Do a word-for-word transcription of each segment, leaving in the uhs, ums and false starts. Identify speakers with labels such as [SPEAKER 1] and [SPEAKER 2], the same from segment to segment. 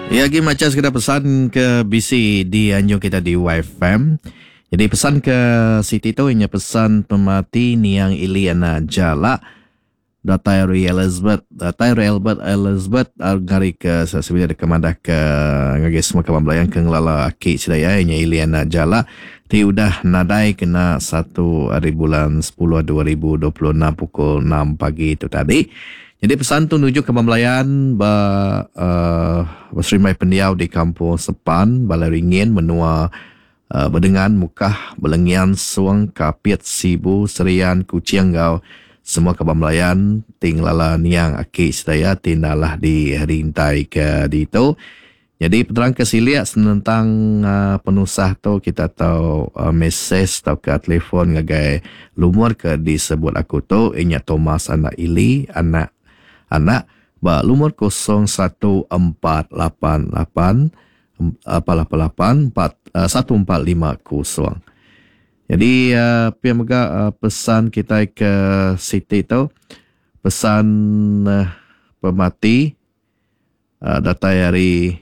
[SPEAKER 1] Ya, lagi macam sekadar pesan ke B C di anjung kita di Y F M. Jadi pesan ke Siti tu inya pesan pemati niang Iliana Jala. Datayri Elizabeth, Datayri Elizabeth Elizabeth argari ke sesuai ke madah ke ngagi semua kebamblayan ke ngelala aki sedaya inya Iliana Jala. Ti udah nadai kena satu hari bulan sepuluh dua ribu dua puluh enam pukul enam pagi itu tadi. Jadi pesan tu menuju ke pembelayan ba uh, berserimai pendiau di kampung Sepan, Balaringin, menua uh, berdengan mukah belengian suang kapit sibu serian kucianggau semua kebambelayan tinglala niang aki sedaya tinalah di rintai ke dito. Jadi peterang kesilia tentang uh, penusah tu kita tahu uh, mesej atau ke telefon ngagai lumur ke disebut aku tu inya Thomas anak Ili anak anak ba lumur kosong satu empat lapan lapan apa lapan lapan empat satu empat lima kosong. Jadi uh, pihak mega uh, pesan kita ke Siti tu pesan uh, pemati uh, data dari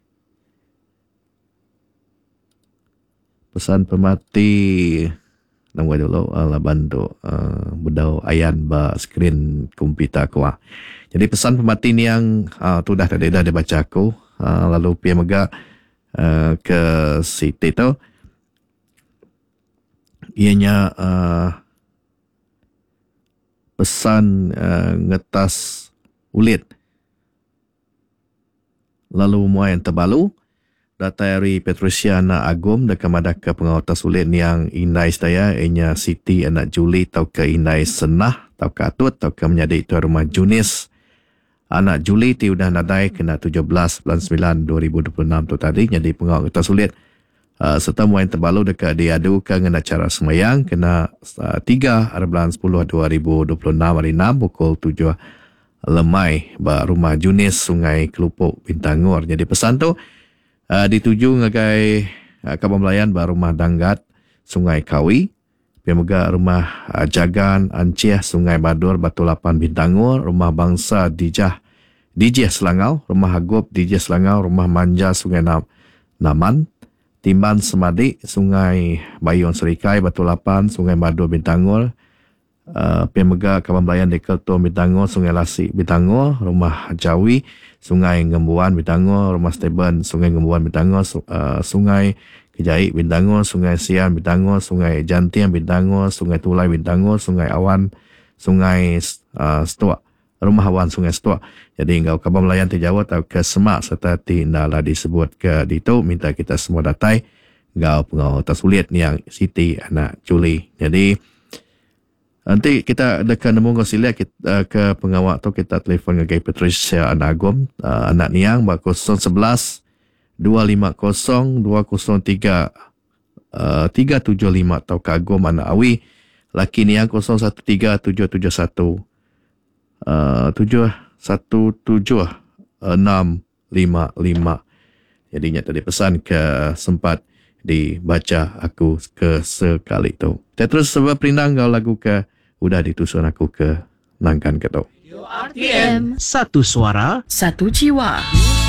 [SPEAKER 1] pesan pemati nama dulu ala bantu uh, bedau ayan ba skrin komputer kuah. Jadi pesan pemati ni yang uh, tu dah tadi dah dibaca aku uh, lalu pihak mega uh, ke Siti tu ianya uh, pesan uh, ngetas ulit lalu muai yang terbalu datari Petrusiana Agum dekat madak ke pengawatas ulit yang indai sedaya ianya Siti anak Juli tau ke indai senah tau ke atut tau ke menjadi itu rumah Junis anak Juli ti udah nadai kena tujuh belas bulan sembilan dua ribu dua puluh enam tu tadi jadi pengawatas ulit Uh, serta muai terbalu dekat diadukan dengan acara semayang kena uh, tiga hari bulan sepuluh dua ribu dua puluh enam hari enam pukul tujuh lemai ba rumah Junis Sungai Kelupuk Bintangor. Jadi pesan tu uh, dituju ngagai uh, Kampung Melayan ba rumah Danggat Sungai Kawi, pemega rumah uh, Jagan Anciah Sungai Badur Batu Lapan Bintangor, rumah Bangsa Dijah Dijah Selangau, rumah Hagup Dijah Selangau, rumah Manja Sungai Nam, Naman, Timban Semadi, Sungai Bayun Serikai, Batu Lapan, Sungai Madu Bintangor, uh, Pemega Kampung Melayan di Kelto Bintangor, Sungai Lasik Bintangor, Rumah Jawi, Sungai Ngembuan Bintangor, Rumah Steben, Sungai Ngembuan Bintangor, uh, Sungai Kejaik Bintangor, Sungai Sian Bintangor, Sungai Jantian Bintangor, Sungai Tulai Bintangor, Sungai Awan, Sungai uh, Stua, Rumah Awan Sungai Stua. Jadi engkau Kampung Melayan terjawab atau ke semak serta tindalah disebut ke dito minta kita semua datai engkau pengau tersulit yang Siti anak Juli. Jadi nanti kita dekat nemu kau sila kita uh, ke pengawal tu kita telefon ke Patricia anak Agum uh, anak niang ba kosong sebelas dua lima kosong dua kosong tiga tiga tujuh lima atau ke Agum anak Awi laki niang kosong satu tiga tujuh tujuh satu tujuh satu tujuh enam lima lima. Jadinya tadi pesan ke sempat dibaca aku ke sekali tu. Kita terus sebab perindang kau lagu ke udah ditusun aku ke langkan ke tu.
[SPEAKER 2] R T M satu suara, satu jiwa.